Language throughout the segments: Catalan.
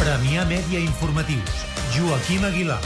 Premià Mèdia Informatius. Joaquim Aguilar.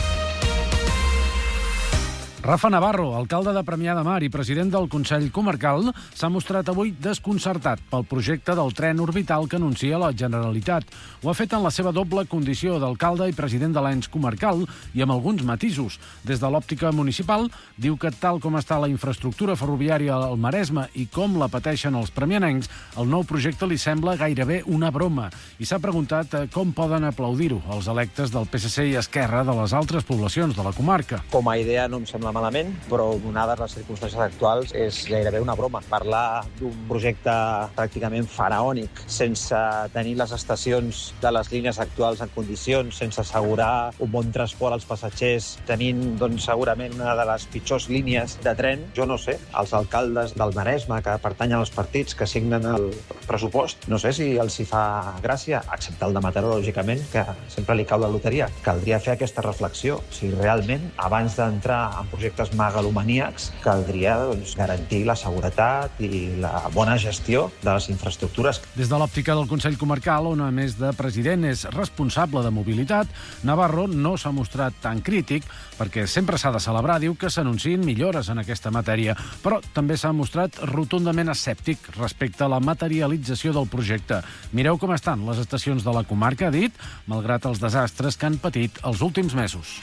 Rafa Navarro, alcalde de Premià de Mar i president del Consell Comarcal, s'ha mostrat avui desconcertat pel projecte del tren orbital que anuncia la Generalitat. Ho ha fet en la seva doble condició d'alcalde i president de l'ens comarcal i amb alguns matisos. Des de l'òptica municipal, diu que tal com està la infraestructura ferroviària al Maresme i com la pateixen els premianencs, el nou projecte li sembla gairebé una broma i s'ha preguntat com poden aplaudir-ho els electes del PSC i Esquerra de les altres poblacions de la comarca. Com a idea no em sembla malament, però donades les circumstàncies actuals és gairebé una broma. Parlar d'un projecte pràcticament faraònic, sense tenir les estacions de les línies actuals en condicions, sense assegurar un bon transport als passatgers, tenint segurament una de les pitjors línies de tren, jo no sé, els alcaldes del Maresme que pertanyen als partits que signen el pressupost, no sé si els hi fa gràcia, excepte el de Mataró, lògicament, que sempre li cau la loteria. Caldria fer aquesta reflexió, si realment, abans d'entrar en projectes megalomaníacs, caldria garantir la seguretat i la bona gestió de les infraestructures. Des de l'òptica del Consell Comarcal, on a més de president és responsable de mobilitat, Navarro no s'ha mostrat tan crític, perquè sempre s'ha de celebrar, diu que s'anunciïn millores en aquesta matèria, però també s'ha mostrat rotundament escèptic respecte a la materialització del projecte. Mireu com estan les estacions de la comarca, ha dit, malgrat els desastres que han patit els últims mesos.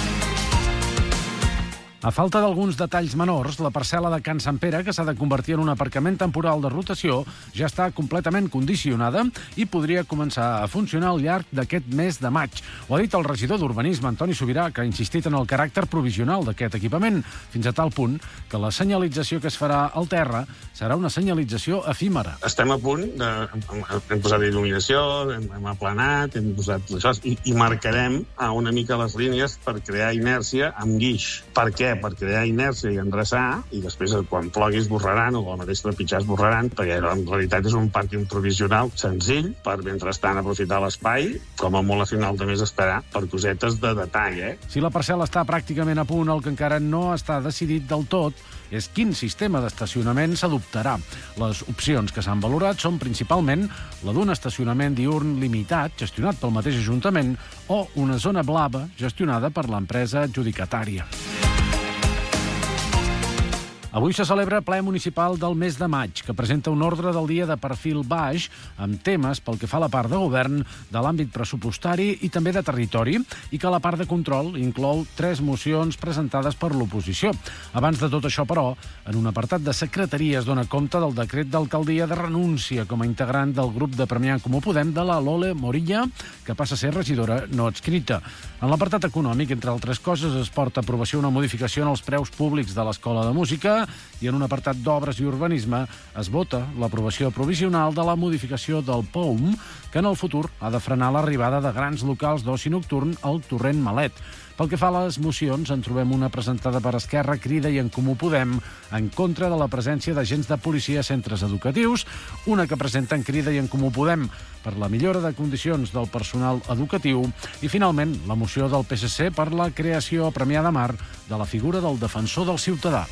A falta d'alguns detalls menors, la parcel·la de Can Sant Pere, que s'ha de convertir en un aparcament temporal de rotació, ja està completament condicionada i podria començar a funcionar al llarg d'aquest mes de maig. Ho ha dit el regidor d'Urbanisme, Antoni Subirà, que ha insistit en el caràcter provisional d'aquest equipament, fins a tal punt que la senyalització que es farà al terra serà una senyalització efímera. Estem a punt, hem posat il·luminació, hem aplanat, hem posat això, i marcarem una mica les línies per crear inèrcia amb guix. Per què? Per crear inèrcia i endreçar, i després quan plogui esborraran, o el mateix trepitjar esborraran, perquè en realitat és un pàrquing provisional senzill, per mentrestant aprofitar l'espai, com a molt a final de mes esperar, per cosetes de detall. Si la parcel·la està pràcticament a punt, el que encara no està decidit del tot és quin sistema d'estacionament s'adoptarà. Les opcions que s'han valorat són principalment la d'un estacionament diürn limitat, gestionat pel mateix Ajuntament, o una zona blava gestionada per l'empresa adjudicatària. Avui se celebra ple municipal del mes de maig, que presenta un ordre del dia de perfil baix amb temes pel que fa a la part de govern, de l'àmbit pressupostari i també de territori, i que la part de control inclou 3 mocions presentades per l'oposició. Abans de tot això, però, en un apartat de secretaria es dona compte del decret d'alcaldia de renúncia com a integrant del grup de Premià en Comú Podem de la Lole Morilla, que passa a ser regidora no adscrita. En l'apartat econòmic, entre altres coses, es porta a aprovació una modificació en els preus públics de l'Escola de Música, i en un apartat d'obres i urbanisme es vota l'aprovació provisional de la modificació del POUM, que en el futur ha de frenar l'arribada de grans locals d'oci nocturn al Torrent Malet. Pel que fa a les mocions, en trobem una presentada per Esquerra, Crida i en Comú Podem en contra de la presència d'agents de policia a centres educatius, una que presenten Crida i en Comú Podem per la millora de condicions del personal educatiu i, finalment, la moció del PSC per la creació a Premià de Mar de la figura del defensor del ciutadà.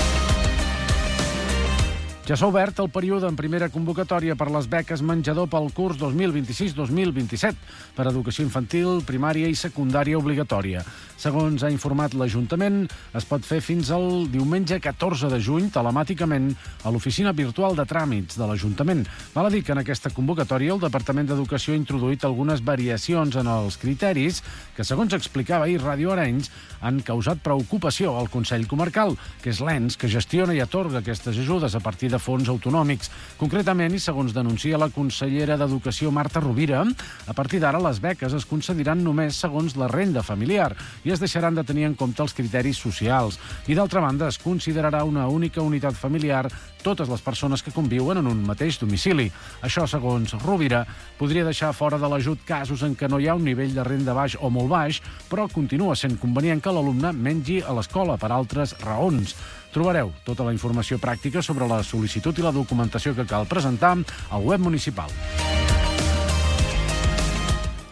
Ja s'ha obert el període en primera convocatòria per les beques menjador pel curs 2026-2027 per educació infantil, primària i secundària obligatòria. Segons ha informat l'Ajuntament, es pot fer fins al diumenge 14 de juny telemàticament a l'oficina virtual de tràmits de l'Ajuntament. Val a dir que en aquesta convocatòria el Departament d'Educació ha introduït algunes variacions en els criteris que, segons explicava ahir Ràdio Arenys, han causat preocupació al Consell Comarcal, que és l'ens que gestiona i atorga aquestes ajudes a partir de fons autonòmics. Concretament, i segons denuncia la consellera d'Educació Marta Rovira, a partir d'ara les beques es concediran només segons la renda familiar i es deixaran de tenir en compte els criteris socials. I d'altra banda, es considerarà una única unitat familiar totes les persones que conviuen en un mateix domicili. Això, segons Rovira, podria deixar fora de l'ajut casos en què no hi ha un nivell de renda baix o molt baix, però continua sent convenient que l'alumne mengi a l'escola per altres raons. Trobareu tota la informació pràctica sobre la sol·licitud i la documentació que cal presentar al web municipal.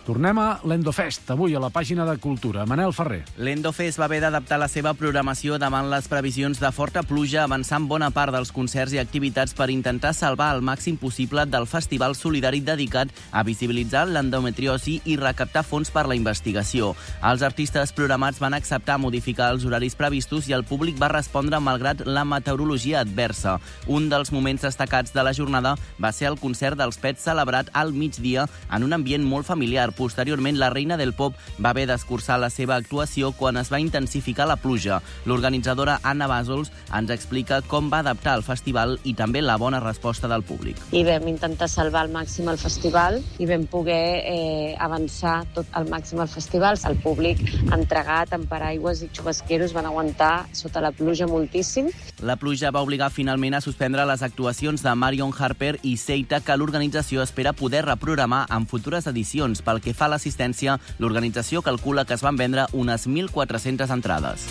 Tornem a l'Endofest, avui a la pàgina de Cultura. Manel Ferrer. L'Endofest va haver d'adaptar la seva programació davant les previsions de forta pluja, avançant bona part dels concerts i activitats per intentar salvar el màxim possible del festival solidari dedicat a visibilitzar l'endometriosi i recaptar fons per la investigació. Els artistes programats van acceptar modificar els horaris previstos i el públic va respondre malgrat la meteorologia adversa. Un dels moments destacats de la jornada va ser el concert dels Pets celebrat al migdia en un ambient molt familiar. Posteriorment, la reina del pop va haver d'escurçar la seva actuació quan es va intensificar la pluja. L'organitzadora Anna Bàsols ens explica com va adaptar el festival i també la bona resposta del públic. I vam intentar salvar al màxim el festival i vam poder avançar tot al màxim el festival. El públic entregat amb paraigües i xubasqueros van aguantar sota la pluja moltíssim. La pluja va obligar finalment a suspendre les actuacions de Marion Harper i Seita, que l'organització espera poder reprogramar en futures edicions. Pel que fa a l'assistència, l'organització calcula que es van vendre unes 1.400 entrades.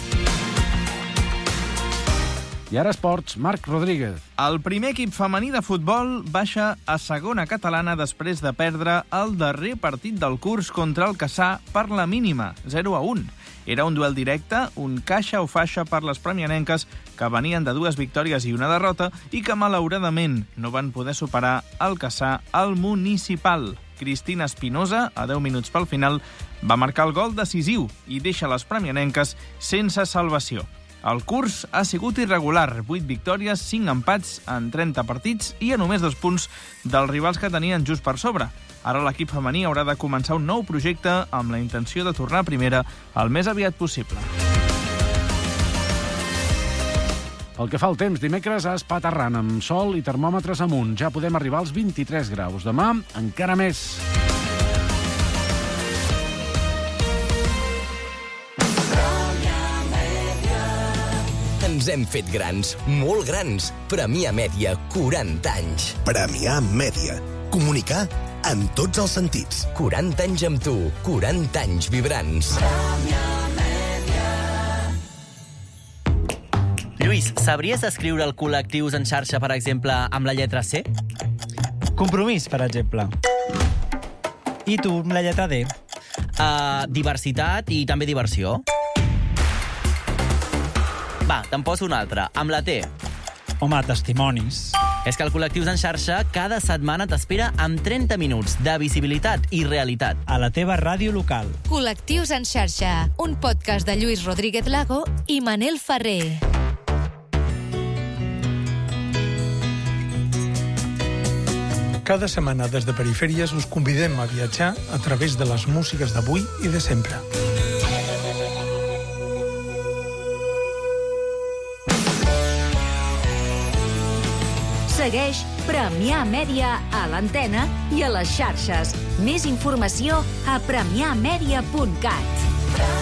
I ara esports, Marc Rodríguez. El primer equip femení de futbol baixa a segona catalana després de perdre el darrer partit del curs contra el Cassà per la mínima, 0-1. Era un duel directe, un caixa o faixa per les premianenques que venien de 2 victòries i una derrota i que malauradament no van poder superar el Cassà al municipal. Cristina Espinosa, a 10 minuts pel final, va marcar el gol decisiu i deixa les premianenques sense salvació. El curs ha sigut irregular, 8 victòries, 5 empats en 30 partits i a només 2 punts dels rivals que tenien just per sobre. Ara l'equip femení haurà de començar un nou projecte amb la intenció de tornar a primera el més aviat possible. Pel que fa al temps, dimecres a Espatarrant, amb sol i termòmetres amunt. Ja podem arribar als 23 graus. Demà, encara més. Ens hem fet grans, molt grans. Premià Mèdia, 40 anys. Premià Mèdia. Comunicar en tots els sentits. 40 anys amb tu, 40 anys vibrants. Lluís, sabries escriure el col·lectius en xarxa, per exemple, amb la lletra C? Compromís, per exemple. I tu, amb la lletra D? Diversitat i també diversió. Va, te'n poso una altra, amb la T. Home, testimonis. És que el Col·lectius en xarxa cada setmana t'espera amb 30 minuts de visibilitat i realitat. A la teva ràdio local. Col·lectius en xarxa, un podcast de Lluís Rodríguez Lago i Manel Ferrer. Cada setmana des de Perifèries us convidem a viatjar a través de les músiques d'avui i de sempre. Segueix Premià Mèdia a l'antena i a les xarxes. Més informació a premiamèdia.cat.